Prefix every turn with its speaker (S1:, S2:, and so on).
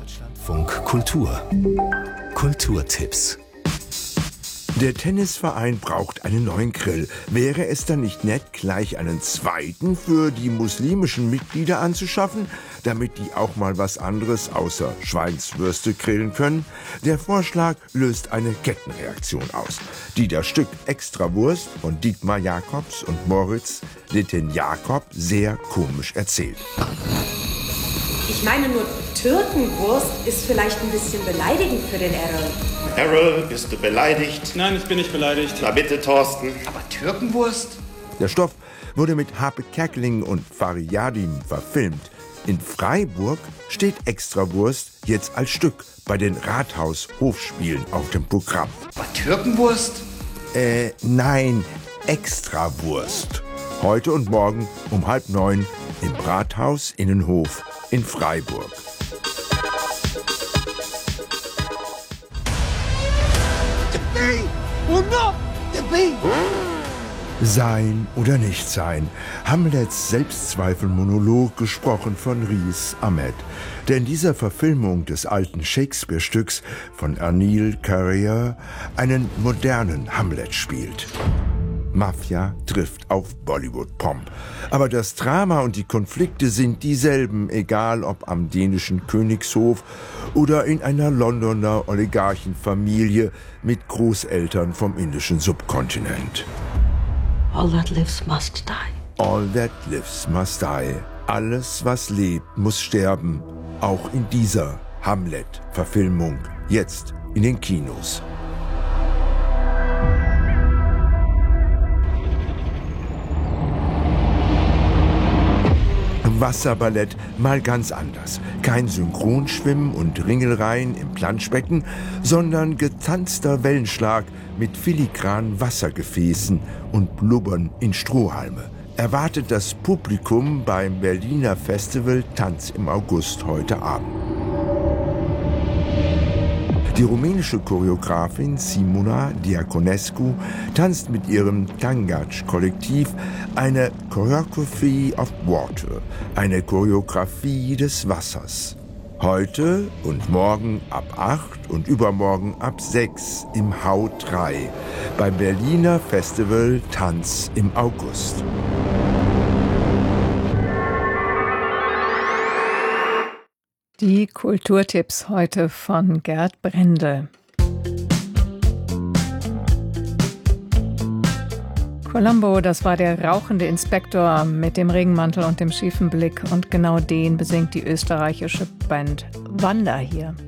S1: Deutschlandfunk Kultur. Kulturtipps.
S2: Der Tennisverein braucht einen neuen Grill. Wäre es dann nicht nett, gleich einen zweiten für die muslimischen Mitglieder anzuschaffen, damit die auch mal was anderes außer Schweinswürste grillen können? Der Vorschlag löst eine Kettenreaktion aus, die das Stück Extrawurst von Dietmar Jacobs und Moritz Litten-Jacob sehr komisch erzählt.
S3: Ich meine nur, Türkenwurst ist vielleicht ein bisschen beleidigend für den Errol.
S4: Errol, bist du beleidigt?
S5: Nein, ich bin nicht beleidigt.
S4: Na bitte, Thorsten.
S6: Aber Türkenwurst?
S2: Der Stoff wurde mit Harpe Kerkeling und Fariyadim verfilmt. In Freiburg steht Extrawurst jetzt als Stück bei den Rathaus-Hofspielen auf dem Programm.
S6: Aber Türkenwurst?
S2: Nein, Extrawurst. Heute und morgen um 8:30 im Rathaus Innenhof in Freiburg. Sein oder nicht sein. Hamlets Selbstzweifelmonolog, gesprochen von Riz Ahmed. Der in dieser Verfilmung des alten Shakespeare-Stücks von Anil Carrier einen modernen Hamlet spielt. Mafia trifft auf Bollywood-Pomp. Aber das Drama und die Konflikte sind dieselben, egal ob am dänischen Königshof oder in einer Londoner Oligarchenfamilie mit Großeltern vom indischen Subkontinent.
S7: All that lives must die.
S2: All that lives must die. Alles, was lebt, muss sterben. Auch in dieser Hamlet-Verfilmung. Jetzt in den Kinos. Wasserballett mal ganz anders. Kein Synchronschwimmen und Ringelreihen im Planschbecken, sondern getanzter Wellenschlag mit filigranen Wassergefäßen und Blubbern in Strohhalme. Erwartet das Publikum beim Berliner Festival Tanz im August heute Abend. Die rumänische Choreografin Simona Diaconescu tanzt mit ihrem Tangac-Kollektiv eine Choreography of Water, eine Choreografie des Wassers. Heute und morgen ab 8 und übermorgen ab 6 im Hau 3 beim Berliner Festival Tanz im August.
S8: Die Kulturtipps heute von Gerd Brendel. Columbo, das war der rauchende Inspektor mit dem Regenmantel und dem schiefen Blick. Und genau den besingt die österreichische Band Wanda hier.